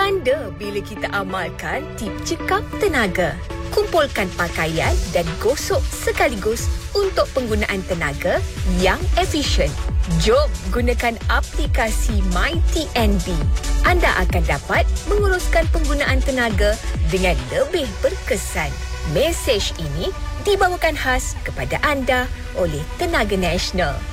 Tanda bila kita amalkan tip cekap tenaga. Kumpulkan pakaian dan gosok sekaligus untuk penggunaan tenaga yang efisien. Jom gunakan aplikasi MyTNB. Anda akan dapat menguruskan penggunaan tenaga dengan lebih berkesan. Mesej ini dibawakan khas kepada anda oleh Tenaga Nasional.